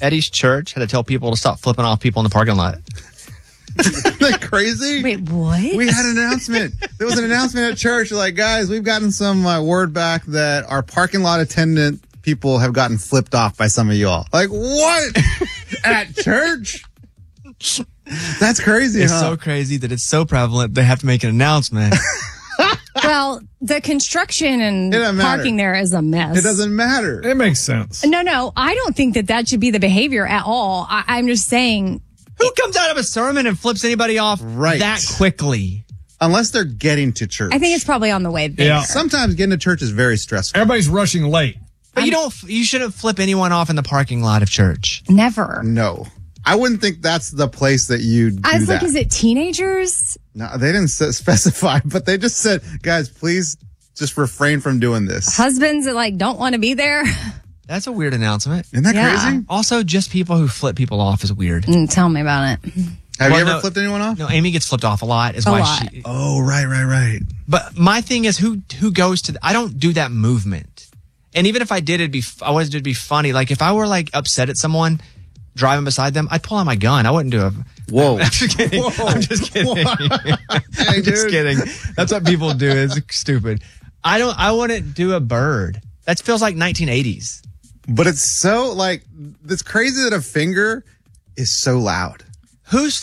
Eddie's church had to tell people to stop flipping off people in the parking lot. Isn't that crazy? Wait, what? We had an announcement. There was an announcement at church. Like, guys, we've gotten some word back that our parking lot attendant people have gotten flipped off by some of y'all. Like, what? At church? That's crazy, It's huh? so crazy that it's so prevalent they have to make an announcement. Well, the construction and It doesn't matter. parking there is a mess. It doesn't matter. It makes sense. No, I don't think that should be the behavior at all. I'm just saying. Who comes out of a sermon and flips anybody off that quickly? Unless they're getting to church. I think it's probably on the way there. Yeah. Sometimes getting to church is very stressful. Everybody's rushing late. But you shouldn't flip anyone off in the parking lot of church. Never. No. I wouldn't think that's the place that you do I was that. like, is it teenagers? No, they didn't specify, but they just said, guys, please just refrain from doing this. Husbands that don't want to be there? That's a weird announcement. Isn't that Yeah. crazy? Also, just people who flip people off is weird. Tell me about it. Have Well, you ever no- flipped anyone off? No, Amy gets flipped off a lot. Is A why lot. she. Oh, right. But my thing is, who goes to? I don't do that movement. And even if I did, I wanted it to be funny. Like if I were upset at someone driving beside them, I'd pull out my gun. I wouldn't do a. Whoa. I'm just kidding. I'm just kidding. I'm just kidding. That's what people do. It's stupid. I wouldn't do a bird. That feels like 1980s. But it's so it's crazy that a finger is so loud. Who's